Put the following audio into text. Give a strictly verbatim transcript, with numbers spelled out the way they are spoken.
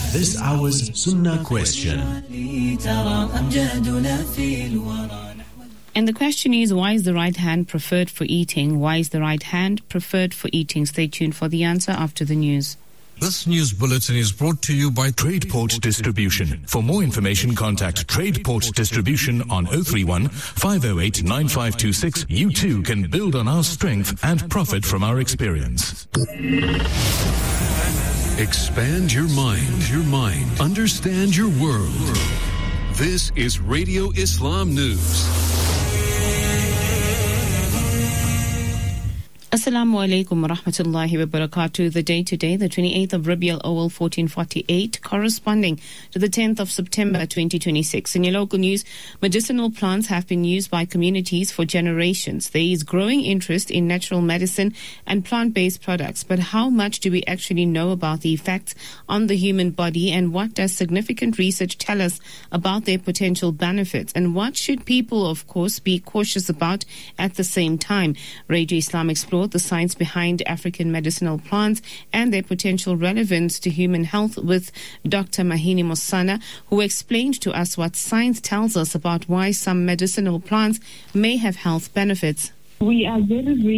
This hour's Sunnah question. And the question is, why is the right hand preferred for eating? Why is the right hand preferred for eating? Stay tuned for the answer after the news. This news bulletin is brought to you by Tradeport Distribution. For more information, contact Tradeport Distribution on oh three one, five oh eight, nine five two six. You too can build on our strength and profit from our experience. Expand your mind, your mind. Understand your world. This is Radio Islam News. Assalamu alaikum wa rahmatullahi wa barakatuh. The day today, the twenty-eighth of Rabiul Awal fourteen forty-eight, corresponding to the tenth of September twenty twenty-six. In your local news, medicinal plants have been used by communities for generations. There is growing interest in natural medicine and plant-based products, but how much do we actually know about the effects on the human body, and what does significant research tell us about their potential benefits, and what should people, of course, be cautious about at the same time? Radio Islam explored the science behind African medicinal plants and their potential relevance to human health with Doctor Mahini Mosana, who explained to us what science tells us about why some medicinal plants may have health benefits. We are very, very